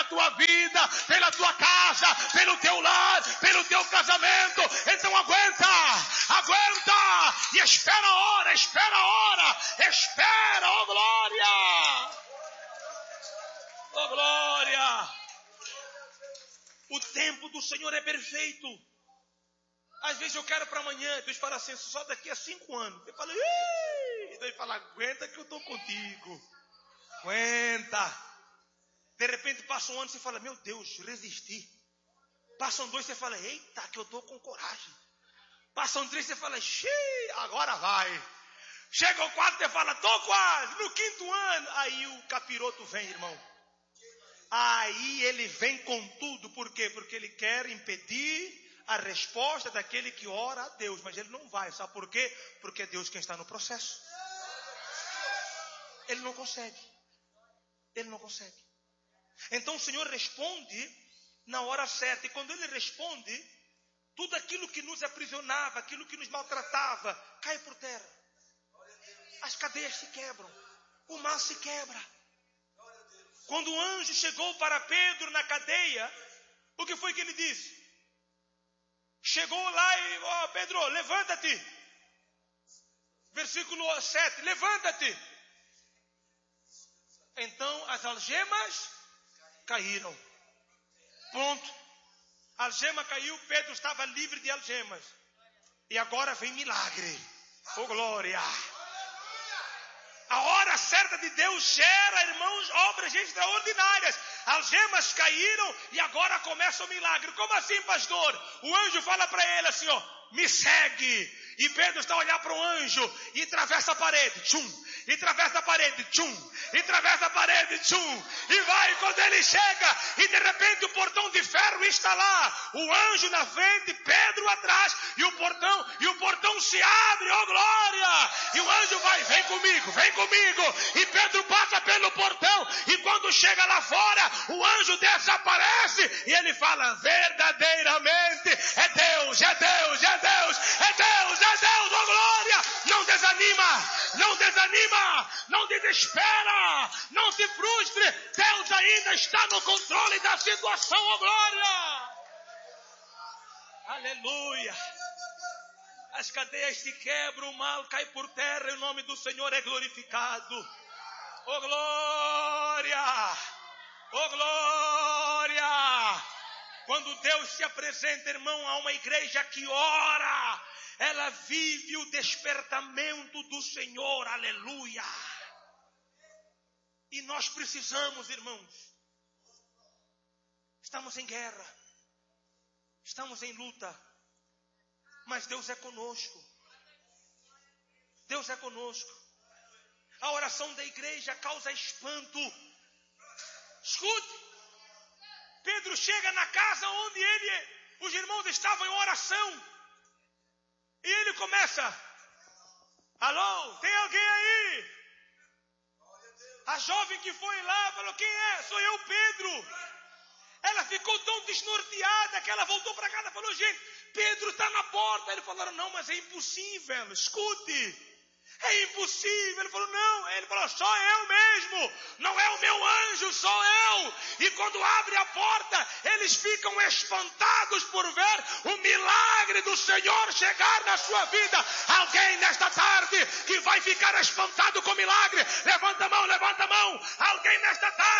pela tua vida, pela tua casa, pelo teu lar, pelo teu casamento. Então aguenta e espera a hora, ó glória, ó glória. O tempo do Senhor é perfeito. Às vezes eu quero para amanhã, Deus fala assim, só daqui a 5 anos. Eu falo, ih! Deus fala, aguenta que eu estou contigo. Aguenta. De repente passa um ano e você fala, meu Deus, resisti. Passam 2, você fala, eita, que eu estou com coragem. Passam 3, você fala, xiii, agora vai. Chega o 4, você fala, estou quase. No 5º ano, aí o capiroto vem, irmão. Aí ele vem com tudo. Por quê? Porque ele quer impedir a resposta daquele que ora a Deus. Mas ele não vai. Sabe por quê? Porque é Deus quem está no processo. Ele não consegue. Então o Senhor responde na hora certa. E quando Ele responde, tudo aquilo que nos aprisionava, aquilo que nos maltratava, cai por terra. As cadeias se quebram. O mal se quebra. Quando o anjo chegou para Pedro na cadeia, o que foi que ele disse? Chegou lá e, Pedro, levanta-te. Versículo 7, levanta-te. Então as algemas caíram. Ponto. A algema caiu, Pedro estava livre de algemas. E agora vem milagre. Oh glória! A hora certa de Deus gera, irmãos, obras extraordinárias. Algemas caíram e agora começa o milagre. Como assim, pastor? O anjo fala para ele assim, me segue. E Pedro está a olhar para o anjo e atravessa a parede. Tchum. E atravessa a parede. Tchum. E atravessa a parede. Tchum. E vai quando ele chega. E de repente o portão de ferro está lá. O anjo na frente, Pedro atrás. E o portão se abre. Oh glória! E o anjo vai, vem comigo. E Pedro passa pelo portão. E quando chega lá fora, o anjo desaparece. E ele fala, verdadeiramente é Deus, oh glória! Não desanima, não desespera, não se frustre. Deus ainda está no controle da situação, oh glória! Aleluia! As cadeias se quebram, o mal cai por terra e o nome do Senhor é glorificado. Oh glória! Oh glória! Quando Deus se apresenta, irmão, a uma igreja que ora, ela vive o despertamento do Senhor, aleluia. E nós precisamos, irmãos, estamos em guerra, estamos em luta, mas Deus é conosco. Deus é conosco. A oração da igreja causa espanto. Escute, Pedro chega na casa onde os irmãos estavam em oração. E ele começa, alô, tem alguém aí? A jovem que foi lá falou, quem é? Sou eu, Pedro. Ela ficou tão desnorteada que ela voltou para casa e falou, gente, Pedro está na porta. Ele falou, não, mas é impossível, escute. É impossível. Ele falou, não. Ele falou, sou eu mesmo. Não é o meu anjo, sou eu. E quando abre a porta, eles ficam espantados por ver o milagre do Senhor chegar na sua vida. Alguém nesta tarde que vai ficar espantado com o milagre? Levanta a mão. Alguém nesta tarde